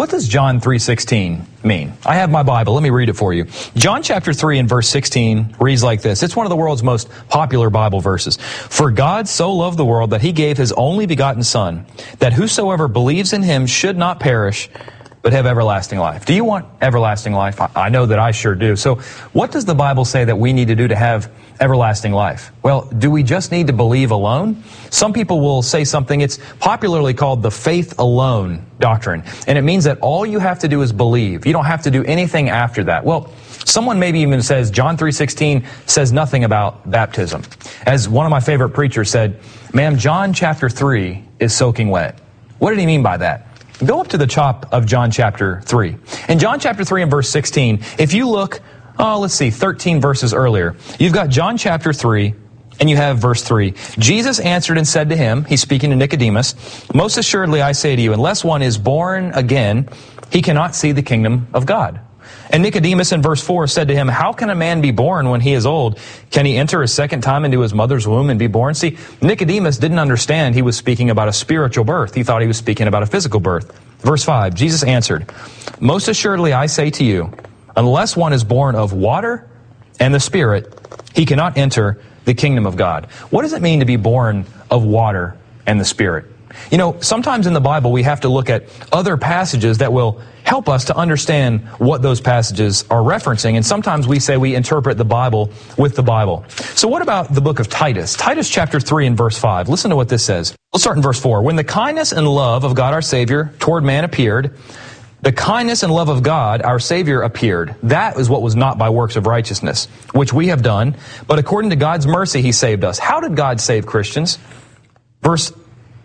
What does John 3:16 mean? I have my Bible. Let me read it for you. John chapter 3 and verse 16 reads like this. It's one of the world's most popular Bible verses. For God so loved the world that he gave his only begotten Son, that whosoever believes in him should not perish, but have everlasting life. Do you want everlasting life? I know that I sure do. So what does the Bible say that we need to do to have everlasting life? Well, do we just need to believe alone? Some people will say something, it's popularly called the faith alone doctrine. And it means that all you have to do is believe. You don't have to do anything after that. Well, someone maybe even says John 3:16 says nothing about baptism. As one of my favorite preachers said, ma'am, John chapter 3 is soaking wet. What did he mean by that? Go up to the top of John chapter 3. In John chapter 3 and verse 16, if you look, 13 verses earlier, you've got John chapter 3, and you have verse 3. Jesus answered and said to him, he's speaking to Nicodemus, most assuredly I say to you, unless one is born again, he cannot see the kingdom of God. And Nicodemus in verse 4 said to him, how can a man be born when he is old? Can he enter a second time into his mother's womb and be born? See, Nicodemus didn't understand he was speaking about a spiritual birth. He thought he was speaking about a physical birth. Verse 5, Jesus answered, most assuredly I say to you, unless one is born of water and the Spirit, he cannot enter the kingdom of God. What does it mean to be born of water and the Spirit? You know, sometimes in the Bible we have to look at other passages that will help us to understand what those passages are referencing. And sometimes we say we interpret the Bible with the Bible. So what about the book of Titus? Titus chapter 3 and verse 5. Listen to what this says. Let's start in verse 4. When the kindness and love of God our Savior toward man appeared, the kindness and love of God our Savior appeared. That is what was not by works of righteousness, which we have done, but according to God's mercy he saved us. How did God save Christians? Verse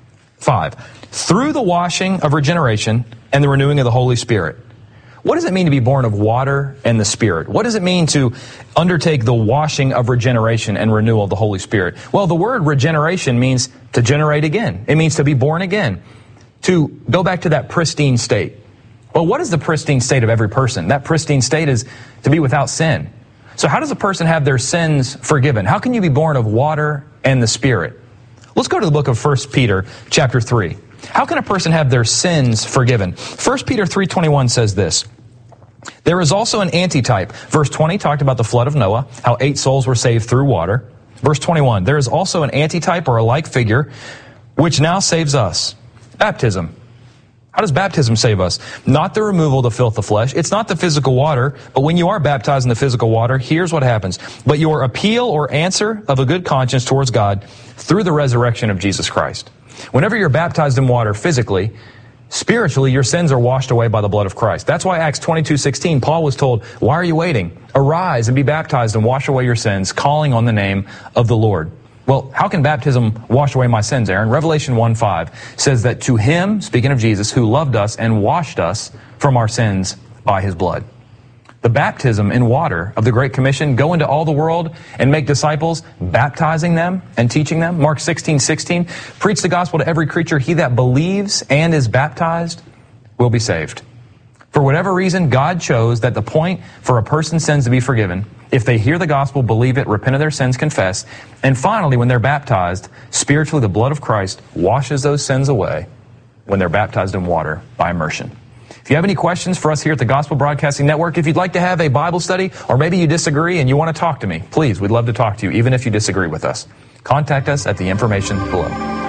5. Through the washing of regeneration and the renewing of the Holy Spirit. What does it mean to be born of water and the Spirit? What does it mean to undertake the washing of regeneration and renewal of the Holy Spirit? Well, the word regeneration means to generate again. It means to be born again, to go back to that pristine state. Well, what is the pristine state of every person? That pristine state is to be without sin. So how does a person have their sins forgiven? How can you be born of water and the Spirit? Let's go to the book of 1 Peter chapter 3. How can a person have their sins forgiven? 1 Peter 3:21 says this. There is also an antitype. Verse 20 talked about the flood of Noah, how 8 souls were saved through water. Verse 21, there is also an antitype or a like figure, which now saves us. Baptism. How does baptism save us? Not the removal of the filth of flesh. It's not the physical water, but when you are baptized in the physical water, here's what happens. But your appeal or answer of a good conscience towards God through the resurrection of Jesus Christ. Whenever you're baptized in water physically, spiritually, your sins are washed away by the blood of Christ. That's why Acts 22:16, Paul was told, why are you waiting? Arise and be baptized and wash away your sins, calling on the name of the Lord. Well, how can baptism wash away my sins, Aaron? Revelation 1:5 says that to him, speaking of Jesus, who loved us and washed us from our sins by his blood. The baptism in water of the Great Commission, go into all the world and make disciples, baptizing them and teaching them. Mark 16:16, preach the gospel to every creature. He that believes and is baptized will be saved. For whatever reason, God chose that the point for a person's sins to be forgiven, if they hear the gospel, believe it, repent of their sins, confess, and finally, when they're baptized, spiritually the blood of Christ washes those sins away when they're baptized in water by immersion. If you have any questions for us here at the Gospel Broadcasting Network, if you'd like to have a Bible study, or maybe you disagree and you want to talk to me, please, we'd love to talk to you, even if you disagree with us. Contact us at the information below.